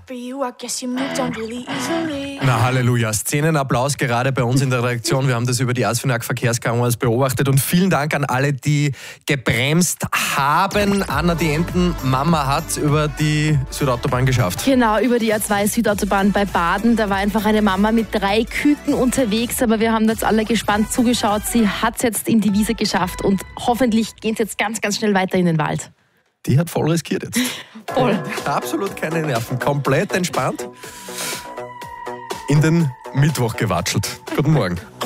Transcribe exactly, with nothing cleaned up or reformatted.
Na Halleluja, Szenenapplaus gerade bei uns in der Redaktion. Wir haben das über die Asfinag Verkehrskameras beobachtet und vielen Dank an alle, die gebremst haben. Anna, die Entenmama hat über die Südautobahn geschafft. Genau, über die A zwei Südautobahn bei Baden. Da war einfach eine Mama mit drei Küken unterwegs, aber wir haben jetzt alle gespannt zugeschaut. Sie hat es jetzt in die Wiese geschafft und hoffentlich geht es jetzt ganz, ganz schnell weiter in den Wald. Die hat voll riskiert jetzt. Voll. Absolut keine Nerven. Komplett entspannt in den Mittwoch gewatschelt. Guten Morgen.